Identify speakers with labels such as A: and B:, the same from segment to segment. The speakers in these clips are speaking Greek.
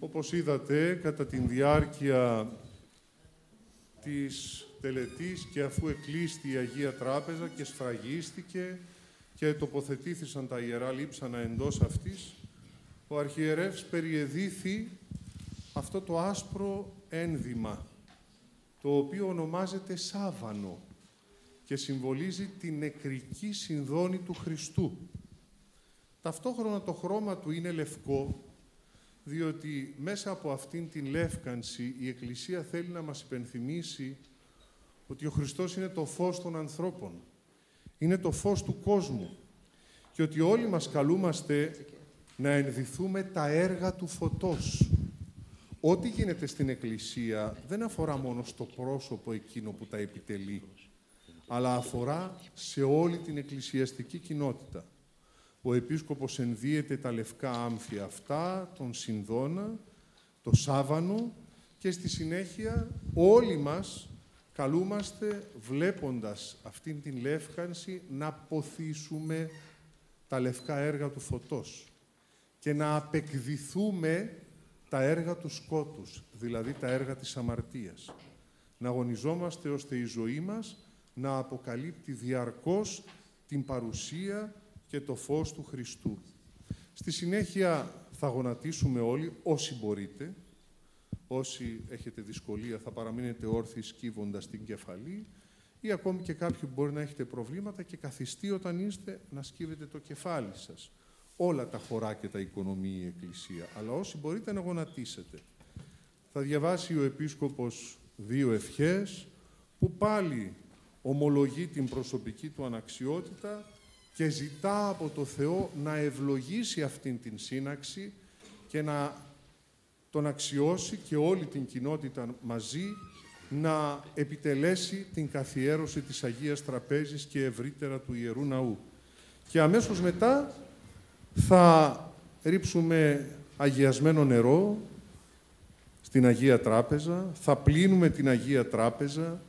A: Όπως είδατε, κατά την διάρκεια της τελετής και αφού εκλείστη η Αγία Τράπεζα και σφραγίστηκε και τοποθετήθησαν τα Ιερά Λείψανα εντός αυτής, ο Αρχιερεύς περιεδίθη αυτό το άσπρο ένδυμα, το οποίο ονομάζεται σάβανο και συμβολίζει την νεκρική συνδόνη του Χριστού. Ταυτόχρονα το χρώμα του είναι λευκό, διότι μέσα από αυτήν την λεύκανση η Εκκλησία θέλει να μας υπενθυμίσει ότι ο Χριστός είναι το φως των ανθρώπων, είναι το φως του κόσμου και ότι όλοι μας καλούμαστε να ενδυθούμε τα έργα του φωτός. Ό,τι γίνεται στην Εκκλησία δεν αφορά μόνο στο πρόσωπο εκείνο που τα επιτελεί, αλλά αφορά σε όλη την εκκλησιαστική κοινότητα. Ο Επίσκοπος ενδύεται τα λευκά άμφια αυτά, τον συνδόνα, το σάβανο και στη συνέχεια όλοι μας καλούμαστε, βλέποντας αυτήν την λεύκανση, να ποθήσουμε τα λευκά έργα του φωτός και να απεκδηθούμε τα έργα του σκότους, δηλαδή τα έργα της αμαρτίας. Να αγωνιζόμαστε ώστε η ζωή μας να αποκαλύπτει διαρκώς την παρουσία και το φως του Χριστού. Στη συνέχεια θα γονατίσουμε όλοι, όσοι μπορείτε. Όσοι έχετε δυσκολία θα παραμείνετε όρθιοι σκύβοντας την κεφαλή ή ακόμη και κάποιοι που μπορεί να έχετε προβλήματα και καθιστεί όταν είστε να σκύβετε το κεφάλι σας. Όλα τα χωρά και τα οικονομεί η Εκκλησία, αλλά όσοι μπορείτε να γονατίσετε. Θα διαβάσει ο Επίσκοπος 2 ευχές που πάλι ομολογεί την προσωπική του αναξιότητα και ζητά από το Θεό να ευλογήσει αυτήν την σύναξη και να τον αξιώσει και όλη την κοινότητα μαζί να επιτελέσει την καθιέρωση της Αγίας Τραπέζης και ευρύτερα του Ιερού Ναού. Και αμέσως μετά θα ρίψουμε αγιασμένο νερό στην Αγία Τράπεζα, θα πλύνουμε την Αγία Τράπεζα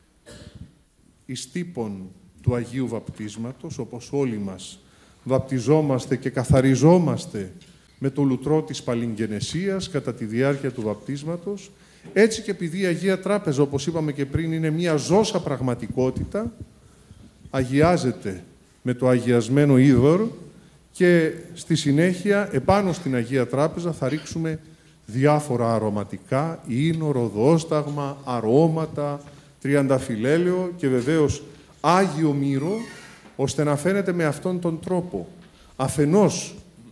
A: εις τύπων του Αγίου Βαπτίσματος, όπως όλοι μας βαπτιζόμαστε και καθαριζόμαστε με το λουτρό της παλιγγενεσίας κατά τη διάρκεια του βαπτίσματος, έτσι και επειδή η Αγία Τράπεζα, όπως είπαμε και πριν, είναι μια ζώσα πραγματικότητα, αγιάζεται με το αγιασμένο είδωρ και στη συνέχεια, επάνω στην Αγία Τράπεζα, θα ρίξουμε διάφορα αρωματικά, ίνο, ροδόσταγμα, αρώματα, τριανταφυλλέλαιο και βεβαίως Άγιο Μύρο, ώστε να φαίνεται με αυτόν τον τρόπο. Αφενός,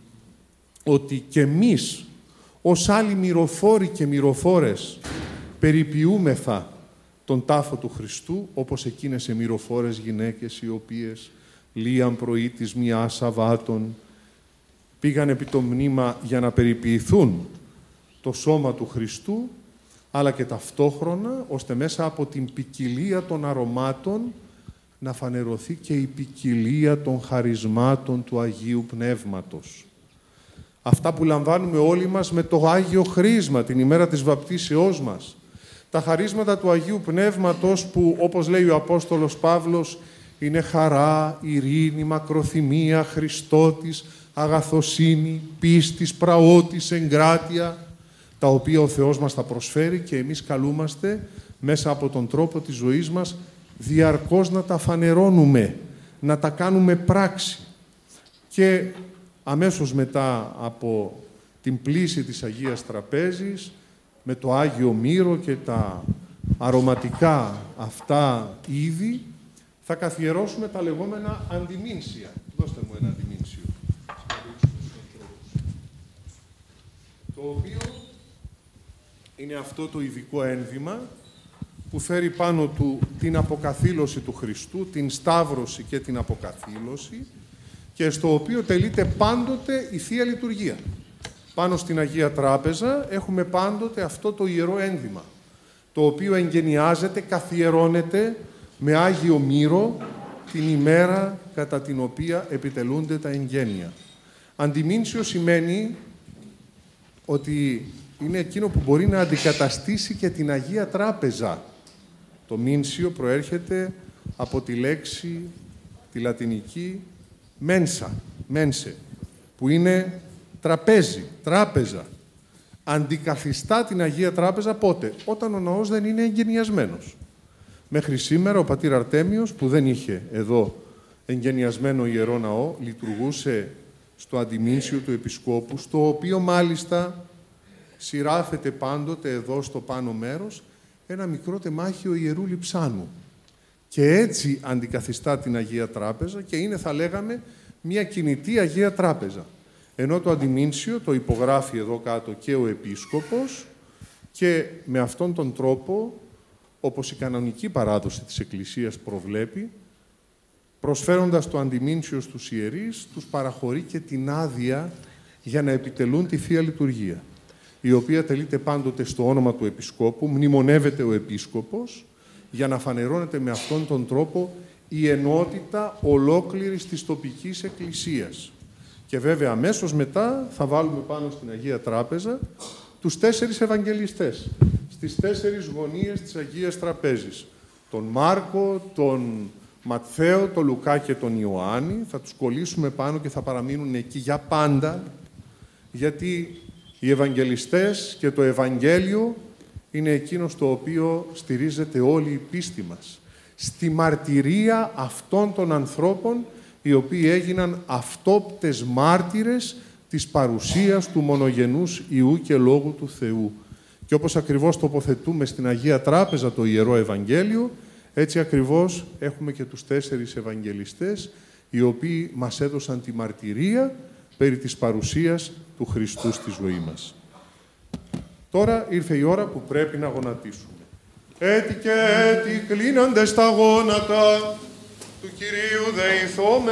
A: ότι και εμείς, ως άλλοι μυροφόροι και μυροφόρες, περιποιούμεθα τον τάφο του Χριστού, όπως εκείνες οι μυροφόρες γυναίκες, οι οποίες λίαν πρωί της μιας Σαββάτων πήγαν επί το μνήμα για να περιποιηθούν το σώμα του Χριστού, αλλά και ταυτόχρονα, ώστε μέσα από την ποικιλία των αρωμάτων να φανερωθεί και η ποικιλία των χαρισμάτων του Αγίου Πνεύματος. Αυτά που λαμβάνουμε όλοι μας με το Άγιο Χρίσμα, την ημέρα της βαπτίσεώς μας. Τα χαρίσματα του Αγίου Πνεύματος που, όπως λέει ο Απόστολος Παύλος, είναι χαρά, ειρήνη, μακροθυμία, Χριστότης, αγαθοσύνη, πίστης, πραότης, εγκράτεια, τα οποία ο Θεός μας τα προσφέρει και εμείς καλούμαστε μέσα από τον τρόπο της ζωής μας διαρκώς να τα φανερώνουμε, να τα κάνουμε πράξη. Και αμέσως μετά από την πλύση της Αγίας Τραπέζης, με το Άγιο Μύρο και τα αρωματικά αυτά είδη, θα καθιερώσουμε τα λεγόμενα αντιμήνσια. Δώστε μου ένα αντιμήνσιο. Το οποίο είναι αυτό το ειδικό ένδυμα που φέρει πάνω του την αποκαθήλωση του Χριστού, την σταύρωση και την αποκαθήλωση και στο οποίο τελείται πάντοτε η Θεία Λειτουργία. Πάνω στην Αγία Τράπεζα έχουμε πάντοτε αυτό το ιερό ένδυμα, το οποίο εγγενιάζεται, καθιερώνεται με Άγιο Μύρο την ημέρα κατά την οποία επιτελούνται τα εγγένεια. Αντιμήνσιο σημαίνει ότι είναι εκείνο που μπορεί να αντικαταστήσει και την Αγία Τράπεζα. Το μήνσιο προέρχεται από τη λέξη, τη λατινική, mensa, mense, που είναι τραπέζι, τράπεζα. αντικαθιστά την Αγία Τράπεζα πότε? Όταν ο ναός δεν είναι εγκαινιασμένος. Μέχρι σήμερα ο πατήρ Αρτέμιος, που δεν είχε εδώ εγκαινιασμένο ιερό ναό, λειτουργούσε στο αντιμήνσιο του Επισκόπου, στο οποίο μάλιστα σειράφεται πάντοτε εδώ στο πάνω μέρος ένα μικρό τεμάχιο Ιερού Λειψάνου. Και έτσι αντικαθιστά την Αγία Τράπεζα και είναι, θα λέγαμε, μια κινητή Αγία Τράπεζα. Ενώ το αντιμήνσιο το υπογράφει εδώ κάτω και ο Επίσκοπος και με αυτόν τον τρόπο, όπως η κανονική παράδοση της Εκκλησίας προβλέπει, προσφέροντας το αντιμήνσιο στους ιερείς, τους παραχωρεί και την άδεια για να επιτελούν τη Θεία Λειτουργία, η οποία τελείται πάντοτε στο όνομα του Επισκόπου, μνημονεύεται ο Επίσκοπος, για να φανερώνεται με αυτόν τον τρόπο η ενότητα ολόκληρης της τοπικής εκκλησίας. Και βέβαια αμέσως μετά θα βάλουμε πάνω στην Αγία Τράπεζα τους 4 Ευαγγελιστές, στις 4 γωνίες της Αγίας Τραπέζης. Τον Μάρκο, τον Ματθαίο, τον Λουκά και τον Ιωάννη. Θα τους κολλήσουμε πάνω και θα παραμείνουν εκεί για πάντα, γιατί οι Ευαγγελιστές και το Ευαγγέλιο είναι εκείνο στο οποίο στηρίζεται όλη η πίστη μας. Στη μαρτυρία αυτών των ανθρώπων, οι οποίοι έγιναν αυτόπτες μάρτυρες της παρουσίας του μονογενούς Υιού και Λόγου του Θεού. Και όπως ακριβώς τοποθετούμε στην Αγία Τράπεζα το Ιερό Ευαγγέλιο, έτσι ακριβώς έχουμε και τους 4 Ευαγγελιστές, οι οποίοι μας έδωσαν τη μαρτυρία περί της παρουσίας του Χριστού στη ζωή μας. Τώρα ήρθε η ώρα που πρέπει να γονατίσουμε. Έτι και έτι κλείναντες τα γόνατα του Κυρίου δεηθώμε.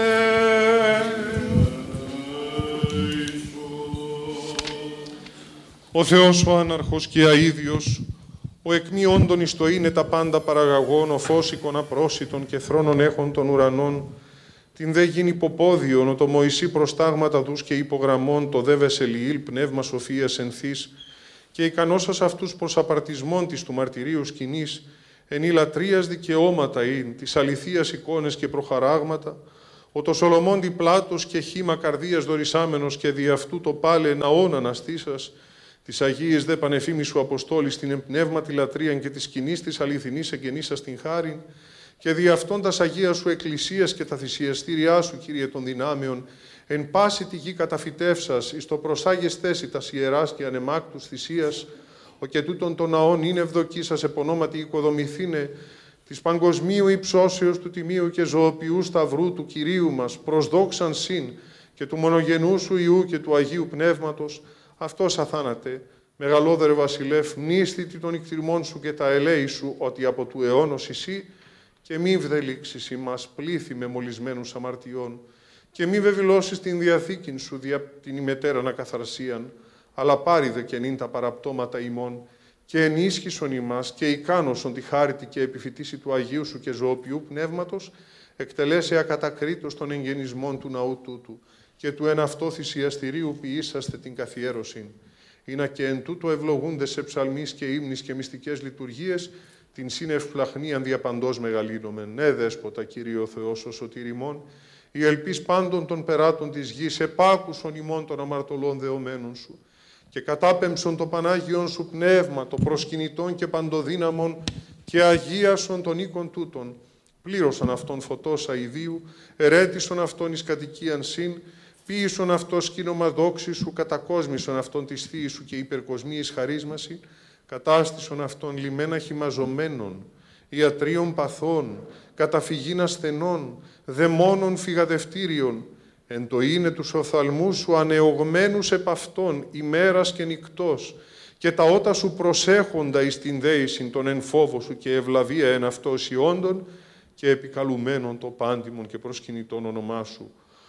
A: Ο Θεός ο άναρχος και αίδιος, ο εκ μη όντων εις το είναι τα πάντα παραγαγών, ο φώσικον απρόσιτον και θρόνων έχων των ουρανών, την δε γίνει υποπόδιον, ο το Μωυσή προστάγματα δούς και υπογραμμών, το δε Βεσελιήλ πνεύμα σοφίας ενθής, και ικανώσας αυτούς προς απαρτισμόν της του μαρτυρίου σκηνής, εν η λατρείας δικαιώματα ειν, της αληθείας εικόνες και προχαράγματα, ο το Σολομώντι πλάτος και χήμα καρδίας δωρησάμενος και δι' αυτού το πάλε ναόν αναστήσας, της Αγίας δε πανεφήμισου Αποστόλης την εμπνεύματη λατρείαν και της σκηνής της αληθινής εγγενήσας την χάριν, και δι' αυτόν τας Αγία σου Εκκλησίας και τα θυσιαστήριά σου, Κύριε των δυνάμεων, εν πάση τη γη καταφυτεύσας, εις το προσάγεστές τας ιεράς και ανεμάκτους θυσίας, ο και τούτον των ναών είναι ευδοκίσας επωνόματι οικοδομηθήνε, της παγκοσμίου υψώσεως του τιμίου και ζωοποιού σταυρού του Κυρίου μας, προσδόξαν συν και του μονογενού σου Υιού και του Αγίου Πνεύματος, αυτός αθάνατε, μεγαλόδερε βασιλεύ, μνήστητη των εκτιμών σου και τα ελέη σου, ότι από του αιώνος εσύ, και μη βδελήξεις ημάς πλήθη με μολυσμένους αμαρτιών, και μη βεβηλώσεις την διαθήκην σου δια την ημετέραν ακαθαρσίαν, αλλά πάριδε και νυν τα παραπτώματα ημών, και ενίσχυσον ημάς και ικάνωσον τη χάρητη και επιφυτίση του Αγίου σου και ζωοποιού πνεύματος, εκτελέσε ακατακρίτως των εγγενισμών του ναού τούτου, και του εν αυτό θυσιαστηρίου ποιήσαστε την καθιέρωσιν, είναι και εν τούτο ευλογούνται σε ψαλμείς και ύμνης και μυστικές λειτουργίες, την σύνευσπλαχνίαν διαπαντός μεγαλύνομεν. Ναι, Δέσποτα, Κύριε ο Θεός, ο σωτηριμών, η ελπίς πάντων των περάτων της γης, επάκουσον ημών των αμαρτωλών δεωμένων σου, και κατάπεμψον το Πανάγιον σου πνεύμα, το προσκυνητών και παντοδύναμον, και αγίασον των οίκων τούτων, πλήρωσαν αυτόν φωτός αηδίου, ερέτησον αυτόν εις κατοικίαν συν, ποίησον αυτό σκήνομα δόξη σου, κατακόσμησον αυτόν της θείας σου και υπερκοσμίης χαρίσμαση, κατάστησον αυτόν λιμένα χυμαζομένων, ιατρίων παθών, καταφυγήν ασθενών, δαιμόνων φυγαδευτήριων, εν το είναι τους οφθαλμούς σου ανεωγμένους επ' αυτόν, ημέρας και νυκτός, και τα ότα σου προσέχοντα εις την δέησιν των εν φόβο σου και ευλαβία εν αυτός ιόντων, και επικαλουμένων το πάντιμον και προσκυνητών όνομά σου.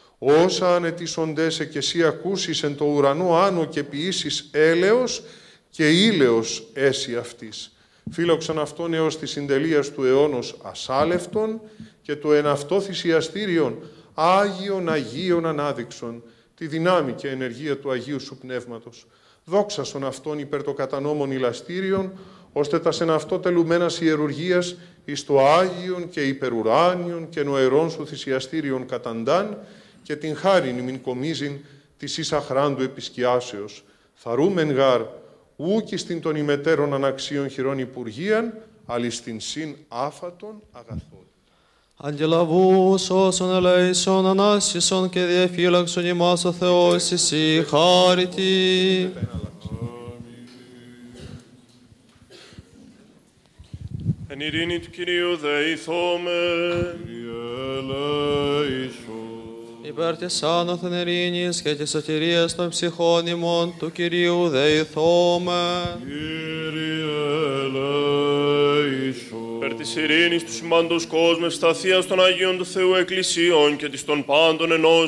A: Όσα ανετήσοντέσαι και εσύ ακούσεις εν το ουρανό άνω και ποιήσεις έλεος και ήλαιος έσυ αυτής. Φύλοξαν αυτόν έως της συντελείας του αιώνος ασάλευτον και του εν αυτό θυσιαστήριον Άγιον Αγίων ανάδειξον τη δυνάμει και ενεργεία του Αγίου σου Πνεύματος. Δόξασον αυτόν υπέρ το κατανόμων ηλαστήριον, ώστε τα σεν αυτό τελουμένας ιερουργίας εις το Άγιον και υπερουράνιον και νοερών σου θυσιαστήριον καταντάν και την χάριν ημιν κομίζειν της εις αχράντου επισκιάσεως. Θαρούμεν γάρ, ούκ στην των ημετέρων αναξίων χειρών υπουργείαν, αλλά στην συν άφατον αγαθών.
B: Αγγελαβούς όσων ελέησον, ανάσχισον και διαφύλαξον ημάς ο Θεός εσύ χάρητη.
C: Εν ειρήνη του Κυρίου δεηθόμεν.
B: Υπέρ της άνωθεν ειρήνης και της σωτηρίας των ψυχών ημών του Κυρίου δεηθόμεν.
C: Υπέρ της ειρήνης του σημάντος κόσμου, ευσταθίας των Αγίων του Θεού Εκκλησίων και της των πάντων ενός